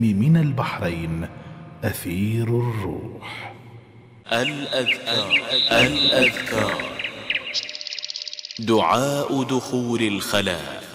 من البحرين أثير الروح. الأذكار دعاء دخول الخلاء.